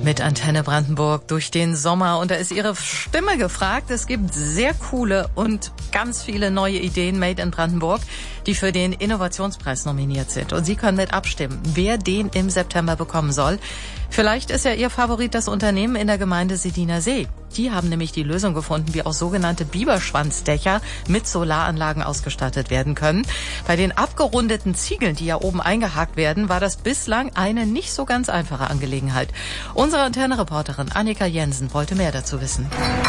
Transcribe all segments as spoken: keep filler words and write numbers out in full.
mit Antenne Brandenburg durch den Sommer. Und da ist Ihre Stimme gefragt. Es gibt sehr coole und ganz viele neue Ideen made in Brandenburg, die für den Innovationspreis nominiert sind. Und Sie können mit abstimmen, wer den im September bekommen soll. Vielleicht ist ja Ihr Favorit das Unternehmen in der Gemeinde Sediner See. Die haben nämlich die Lösung gefunden, wie auch sogenannte Biberschwanzdächer mit Solaranlagen ausgestattet werden können. Bei den abgerundeten Ziegeln, die ja oben eingehakt werden, war das bislang eine nicht so ganz einfache Angelegenheit. Unsere Antenne-Reporterin Annika Jensen wollte mehr dazu wissen.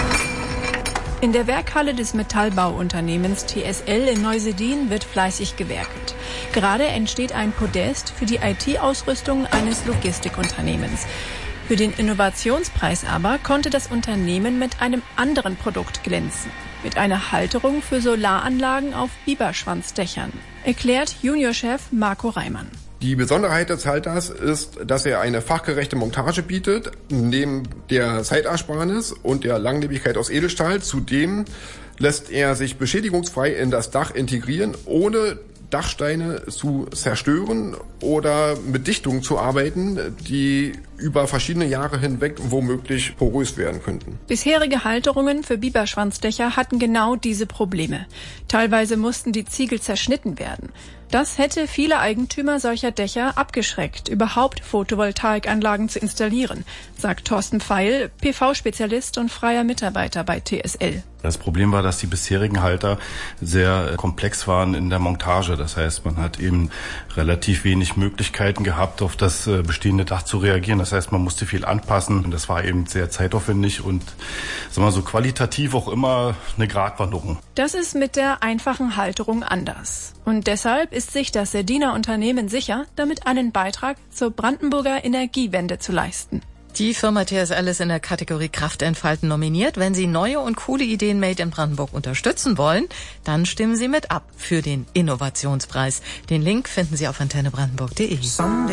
In der Werkhalle des Metallbauunternehmens T S L in Neusedin wird fleißig gewerkelt. Gerade entsteht ein Podest für die I T-Ausrüstung eines Logistikunternehmens. Für den Innovationspreis aber konnte das Unternehmen mit einem anderen Produkt glänzen. Mit einer Halterung für Solaranlagen auf Biberschwanzdächern, erklärt Juniorchef Marco Reimann. Die Besonderheit des Halters ist, dass er eine fachgerechte Montage bietet, neben der Zeitersparnis und der Langlebigkeit aus Edelstahl. Zudem lässt er sich beschädigungsfrei in das Dach integrieren, ohne Dachsteine zu zerstören oder mit Dichtungen zu arbeiten, die über verschiedene Jahre hinweg womöglich porös werden könnten. Bisherige Halterungen für Biberschwanzdächer hatten genau diese Probleme. Teilweise mussten die Ziegel zerschnitten werden. Das hätte viele Eigentümer solcher Dächer abgeschreckt, überhaupt Photovoltaikanlagen zu installieren, sagt Thorsten Pfeil, P V-Spezialist und freier Mitarbeiter bei T S L. Das Problem war, dass die bisherigen Halter sehr komplex waren in der Montage. Das heißt, man hat eben relativ wenig Möglichkeiten gehabt, auf das bestehende Dach zu reagieren. Das heißt, man musste viel anpassen und das war eben sehr zeitaufwendig und sagen wir so qualitativ auch immer eine Gratwanderung. Das ist mit der einfachen Halterung anders. Und deshalb ist sich das Sediner Unternehmen sicher, damit einen Beitrag zur Brandenburger Energiewende zu leisten. Die Firma T S L ist in der Kategorie Kraft entfalten nominiert. Wenn Sie neue und coole Ideen made in Brandenburg unterstützen wollen, dann stimmen Sie mit ab für den Innovationspreis. Den Link finden Sie auf antenne brandenburg punkt de.